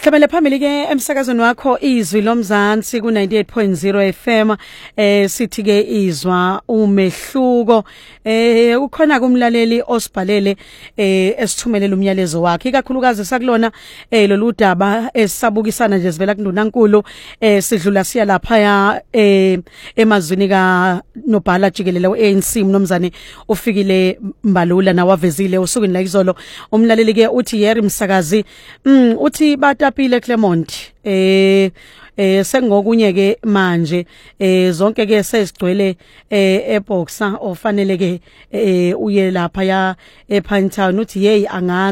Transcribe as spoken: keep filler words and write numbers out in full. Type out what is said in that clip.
Sihlabele phambili ke emsakazweni wakho izwi lomzansi ku ninety-eight point zero F M eh sithi ke izwa umehluko eh ukhona kumlaleli osibhalele eh esithumelela umyalezo wakhe ikakhulukazi sakulona eh loludaba esabukisana nje sivela kuNdunankulu eh sidlula siya lapha ya eh emazwini ka nobhala jikelele we A N C mnomzane ufikile Mbalula nawavezile usukwini la izolo umlaleli ke uthi yeri msakazi mm uthi batapile Clement eh eh sengokunye ke manje eh zonke ke sesigcwele eh eBoxer ofanele ke eh uye lapha ya ePinetown uthi hey angazi